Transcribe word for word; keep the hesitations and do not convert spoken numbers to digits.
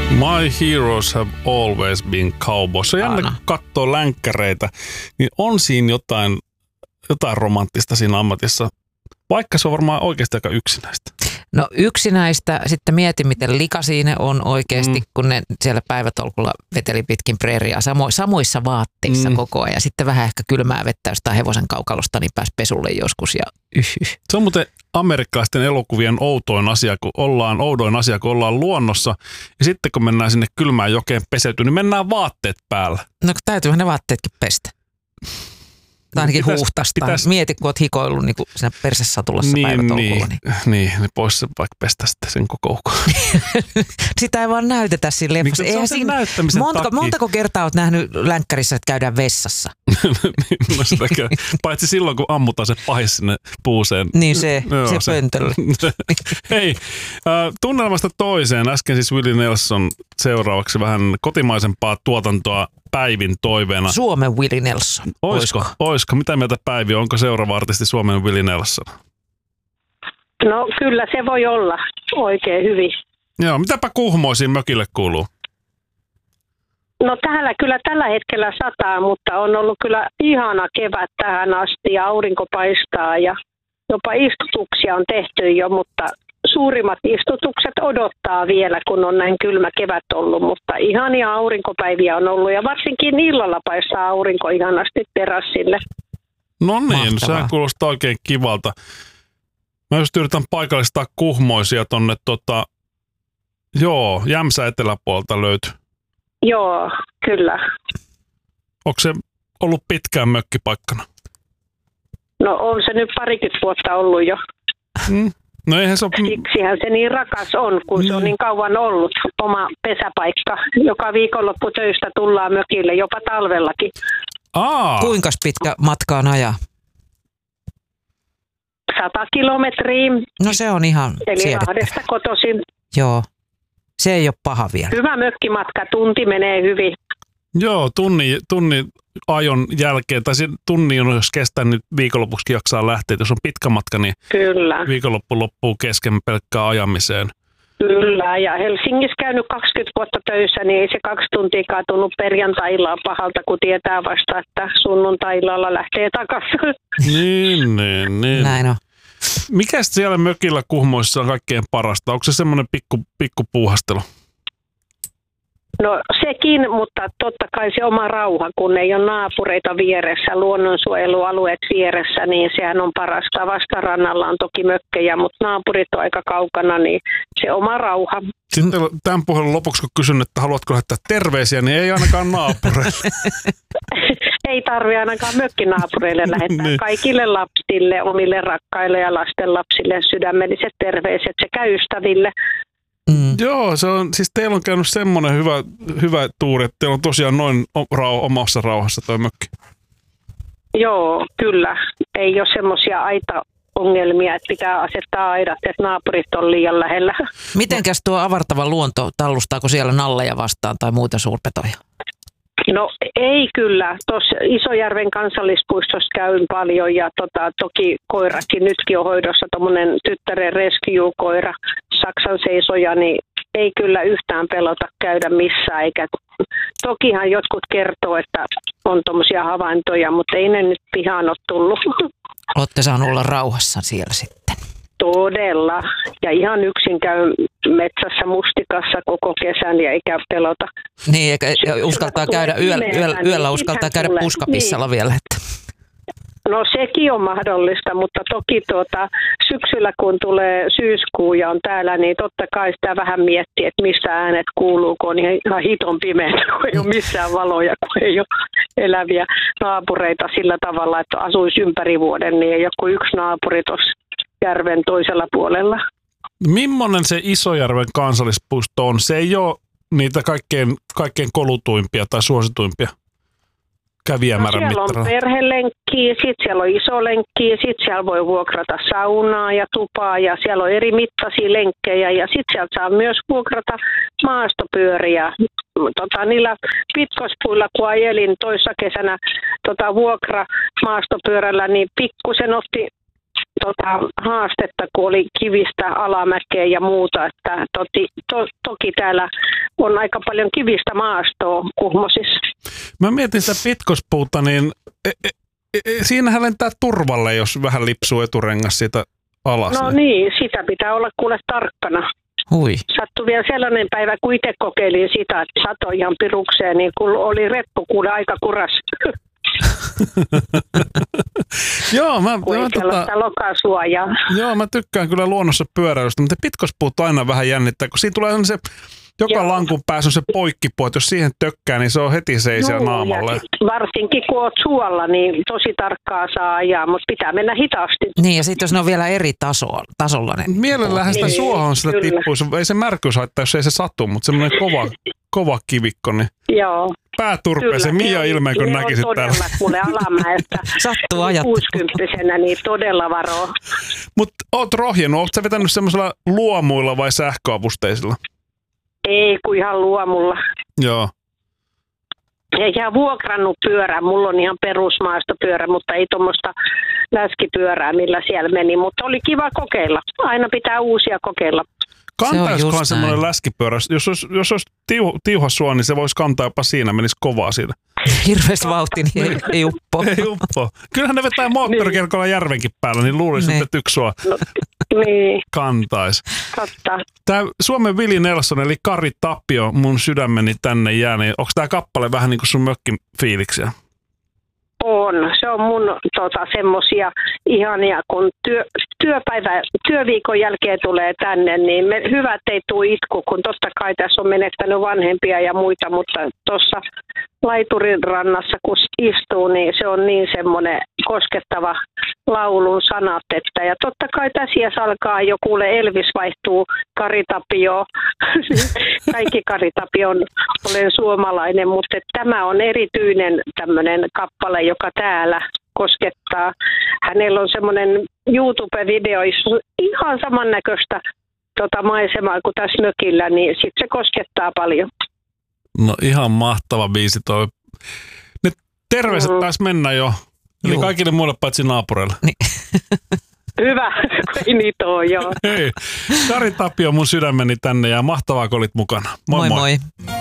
My heroes have always been cowboys. Se on jännä, kun katsoo länkkäreitä, niin on siinä jotain, jotain romanttista siinä ammatissa, vaikka se on varmaan oikeasti aika yksinäistä. No yksinäistä, sitten mieti miten likaisia ne on oikeasti, mm. kun ne siellä päivätolkulla veteli pitkin preeriaa samo, samoissa vaatteissa mm. koko ajan. Sitten vähän ehkä kylmää vettä jostain hevosen kaukalosta, niin pääsi pesulle joskus ja yh, yh. Se on muuten amerikkalaisten elokuvien outoin asia, kun ollaan, oudoin asia, kun ollaan luonnossa. Ja sitten kun mennään sinne kylmään jokeen peseytyyn, niin mennään vaatteet päällä. No täytyyhän ne vaatteetkin pestä. Tai ainakin pitäis, huuhtastaa. Pitäis... Mieti, kun oot hikoillut niin siinä persesatulassa niin, päivätolkulla. Niin, niin, niin pois se vaikka pestä sitten sen koko ukon. Sitä ei vaan näytetä sille. Miksi se on sen näyttämisen montako, takia? Montako kertaa oot nähnyt länkkärissä, että käydään vessassa? niin, paitsi silloin, kun ammutaan se pahis sinne puuseen. Niin se, Joo, se, se pöntölle. Hei, äh, tunnelmasta toiseen. Äsken siis Willie Nelson, seuraavaksi vähän kotimaisempaa tuotantoa Päivin toiveena. Suomen Willie Nelson. Oisko? Oisko? Mitä mieltä Päivi? Onko seuraava artisti Suomen Willie Nelson? No kyllä se voi olla oikein hyvin. Joo, mitäpä Kuhmoisiin mökille kuuluu? No täällä kyllä tällä hetkellä sataa, mutta on ollut kyllä ihana kevät tähän asti ja aurinko paistaa ja jopa istutuksia on tehty jo, mutta suurimmat istutukset odottaa vielä, kun on näin kylmä kevät ollut, mutta ihania aurinkopäiviä on ollut ja varsinkin illalla paistaa aurinko ihanasti terassille. No niin, sehän kuulostaa oikein kivalta. Mä just yritän paikallistaa Kuhmoisia tonne tota, joo, Jämsä eteläpuolelta löytyy. Joo, kyllä. Onko se ollut pitkään mökkipaikkana? No on se nyt parikymmentä vuotta ollut jo. Mm. No eihän se ole... Siksihän se niin rakas on, kun se on niin kauan ollut oma pesäpaikka. Joka viikonloppu töistä tullaan mökille, jopa talvellakin. Aa. Kuinka pitkä matka on ajaa? Sata kilometriä. No se on ihan Eli Lahdesta kotoisin. Joo, se ei ole paha vielä. Hyvä mökkimatka, tunti menee hyvin. Joo, tunni, tunni ajon jälkeen, tai tunni on, jos kestää nyt viikonlopuksi jaksaa lähteä. Jos on pitkä matka, niin Kyllä. viikonloppu loppuu kesken pelkkään ajamiseen. Kyllä, ja Helsingissä käynyt kaksikymmentä vuotta töissä, niin ei se kaksi tuntia kaatunut perjantai-illalla pahalta, kun tietää vasta, että sunnuntai-illalla lähtee takaisin. Niin, niin, niin. Näin on. Mikä siellä mökillä Kuhmoissa on kaikkein parasta? Onko se semmoinen pikku, pikku puuhastelu? No sekin, mutta totta kai se oma rauha, kun ei ole naapureita vieressä, luonnonsuojelualueet vieressä, niin sehän on parasta. Vastarannalla on toki mökkejä, mutta naapurit on aika kaukana, niin se oma rauha. Sitten tämän puhelun lopuksi, kun kysyn, että haluatko lähettää terveisiä, niin ei ainakaan naapureille. Ei tarvitse ainakaan mökkinaapureille lähettää. Niin. Kaikille lapsille, omille rakkaille ja lasten lapsille sydämelliset terveiset sekä ystäville. Mm. Joo, se on, siis teillä on käynyt semmoinen hyvä, hyvä tuuri, että teillä on tosiaan noin rauha, omassa rauhassa toi mökki. Joo, kyllä. Ei ole semmoisia aita-ongelmia, että pitää asettaa aidat, että naapurit on liian lähellä. Mitenkäs tuo avartava luonto, tallustaako siellä nalleja vastaan tai muita suurpetoja? No ei kyllä. Tuossa Isojärven kansallispuistossa käyn paljon ja tota, toki koirakin nytkin on hoidossa tuommoinen tyttären rescue-koira, Saksan seisoja, niin ei kyllä yhtään pelota käydä missään. Eikä, tokihan jotkut kertoo, että on tuommoisia havaintoja, mutta ei ne nyt pihaan ole tullut. Olette saanut olla rauhassa siellä sitten. Todella. Ja ihan yksin käy metsässä mustikassa koko kesän ja eikä pelota. Niin, eikä uskaltaa käydä yöllä, yöllä, yöllä uskaltaa käydä puskapissalla niin. vielä. Että. No sekin on mahdollista, mutta toki tuota, syksyllä kun tulee syyskuu ja on täällä, niin totta kai sitä vähän miettii, että mistä äänet kuuluu, kun on ihan hiton pimeä, kun ei ole missään valoja, kun ei ole eläviä naapureita sillä tavalla, että asuisi ympäri vuoden, niin ei ole kuin yksi naapuri tuossa järven toisella puolella. Mimmonen se Isojärven kansallispuisto on? Se ei ole niitä kaikkein, kaikkein kolutuimpia tai suosituimpia kävijämäärän no, siellä mittarilla. on perhelenkkiä, sitten siellä on isolenkkiä, sitten siellä voi vuokrata saunaa ja tupaa ja siellä on eri mittaisia lenkkejä ja sitten sieltä saa myös vuokrata maastopyöriä. Tota, niillä pitkospuilla, kun ajelin toissa kesänä tota, vuokra maastopyörällä, niin pikkusen otti tota, haastetta, kun oli kivistä alamäkeä ja muuta. Että toti, to, to, toki täällä on aika paljon kivistä maastoa Kuhmosissa. Mä mietin sitä pitkospuuta, niin e, e, e, siinähän lentää turvalle, jos vähän lipsuu eturengas siitä alas. No niin, sitä pitää olla kuule tarkkana. Hui. Sattui vielä sellainen päivä, kun itse kokeilin sitä, että satoi ihan pirukseen, niin kun oli reppu kuule aika kuras. Joo, mä, kun mä, ei tota, lokasuojaa. joo, mä tykkään kyllä luonnossa pyöräilystä, mutta pitkospuut aina vähän jännittää, kun siinä tulee se, joka joo. lankun päässä on se poikkipuu, että jos siihen tökkää, niin se on heti seisiä naamalle. Varsinkin kun oot suolla, niin tosi tarkkaa saa ajaa, mutta pitää mennä hitaasti. Niin, ja sitten jos ne on vielä eri tasolla. tasolla ne Mielellähän sitä niin, suohon sitä kyllä. tippuu. Ei se märkyys haittaa, jos ei se satu, mutta semmoinen kova, kova kivikko, niin joo. pääturpeeseen Mia ilmeen, kun näkisit täällä. Todella kuule alamäestä. Sattuu ajattu. kuusikymppisenä, niin todella varoa. Mutta oot rohjennut, ootko sä vetänyt semmoisella luomuilla vai sähköavusteisilla? Ei, kun ihan luomulla. Joo. Ja ihan vuokrannut pyörää. Mulla on ihan perusmaastopyörä, mutta ei tuommoista läskipyörää, millä siellä meni. Mutta oli kiva kokeilla. Aina pitää uusia kokeilla. Kantaisikohan se semmoinen läskipyörä? Jos olisi, jos olisi tiuha, tiuha sua, niin se voisi kantaa jopa siinä, menisi kovaa siitä. Hirveästi vauhti, niin ei, ei uppo. Ei uppo. Kyllähän ne vetää moottorikelkolla järvenkin päällä, niin luulisin, niin. että yksi sua no, niin. kantaisi. Totta. Tämä Suomen Willie Nelson, eli Kari Tapio, mun sydämeni tänne jää, niin onko tämä kappale vähän niin kuin sun mökkin fiiliksiä? On. Se on mun tota, semmosia ihania, kun työ, työpäivä, työviikon jälkeen tulee tänne, niin me, hyvä, ettei tule itku, kun totta kai tässä on menettänyt vanhempia ja muita, mutta tuossa laiturin rannassa, kun istuu, niin se on niin semmoinen koskettava laulun sanat, että ja totta kai tässä iässä alkaa jo kuule Elvis vaihtuu Kari Tapio, kaikki Kari Tapio on, olen suomalainen, mutta tämä on erityinen tämmöinen kappale, joka täällä koskettaa. Hänellä on semmoinen YouTube-video, ihan samannäköistä tota maisemaa kuin tässä mökillä, niin sitten se koskettaa paljon. No ihan mahtava biisi toi. Ne terveiset mm-hmm. taisi mennä jo. Eli Juu. kaikille muille paitsi naapureille. Niin. Hyvä, ei niitä ole, joo. Hei, Kari Tapio mun sydämeni tänne ja mahtavaa kun olit mukana. Moi moi. moi. moi.